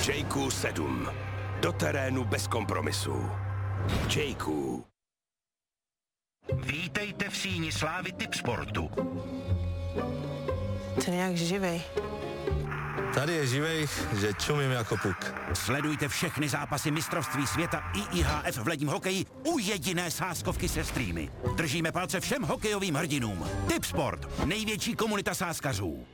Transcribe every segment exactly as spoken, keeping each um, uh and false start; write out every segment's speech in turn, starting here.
J Q sedm. Do terénu bez kompromisů. J Q. Vítejte v síni slávy Tipsportu. Ten jak živej. Tady je živej, že čumím jako puk. Sledujte všechny zápasy mistrovství světa I I H F v ledním hokeji u jediné sázkovky se streamy. Držíme palce všem hokejovým hrdinům. Tipsport, největší komunita sázkařů.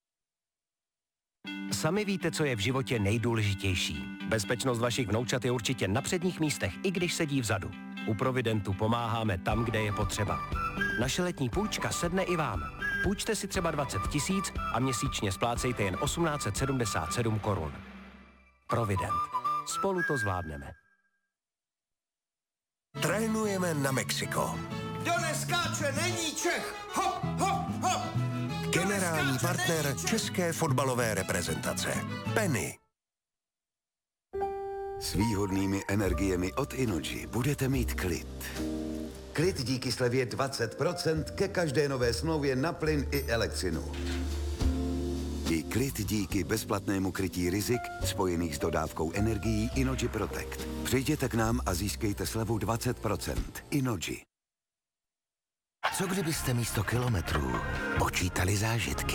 Sami víte, co je v životě nejdůležitější. Bezpečnost vašich vnoučat je určitě na předních místech, i když sedí vzadu. U Providentu pomáháme tam, kde je potřeba. Naše letní půjčka sedne i vám. Půjčte si třeba dvacet tisíc a měsíčně splácejte jen osmnáct set sedmdesát sedm korun. Provident. Spolu to zvládneme. Trénujeme na Mexiko. Kdo neskáče, není Čech! Hop, hop, hop! Generální partner české fotbalové reprezentace. Penny. S výhodnými energiemi od Inoji budete mít klid. Klid díky slevě dvacet procent ke každé nové smlouvě na plyn i elektřinu. I klid díky bezplatnému krytí rizik spojených s dodávkou energií Inoji Protect. Přijděte k nám a získejte slevu dvacet procent. Inoji. Co kdybyste místo kilometrů počítali zážitky?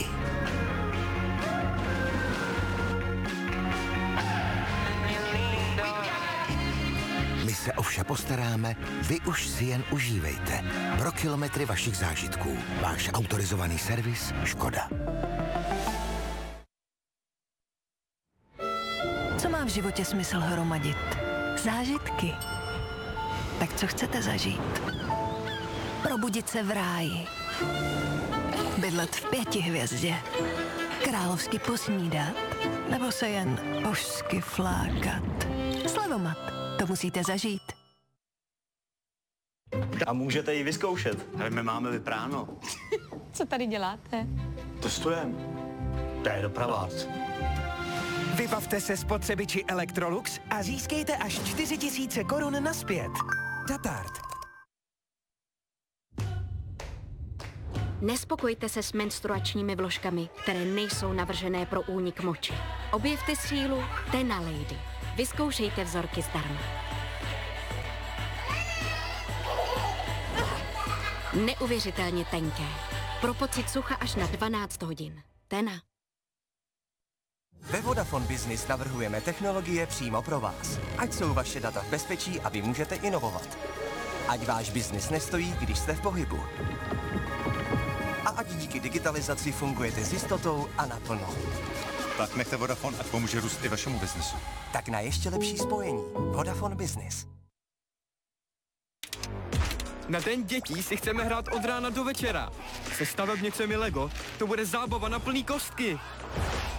My se o vše postaráme, vy už si jen užívejte. Pro kilometry vašich zážitků. Váš autorizovaný servis Škoda. Co má v životě smysl hromadit? Zážitky. Tak co chcete zažít? Probudit se v ráji. Bydlet v pěti hvězdě. Královsky posnídat. Nebo se jen božsky flákat. Slevomat. To musíte zažít. A můžete ji vyzkoušet. Ale my máme vypráno. Co tady děláte? Testujeme. To je doprava. Vybavte se spotřebiči Electrolux a získejte až čtyři tisíce korun nazpět. Tatart. Nespokojte se s menstruačními vložkami, které nejsou navržené pro únik moči. Objevte sílu Tena Lady. Vyzkoušejte vzorky zdarma. Neuvěřitelně tenké. Pro pocit sucha až na dvanáct hodin. Tena. Ve Vodafone Business navrhujeme technologie přímo pro vás. Ať jsou vaše data v bezpečí a vy můžete inovovat. Ať váš biznis nestojí, když jste v pohybu. A ať díky digitalizaci fungujete s jistotou a naplno. Tak nechte Vodafone, ať pomůže růst i vašemu biznesu. Tak na ještě lepší spojení. Vodafone Business. Na Den dětí si chceme hrát od rána do večera. Se stavebnicemi Lego to bude zábava na plný kostky.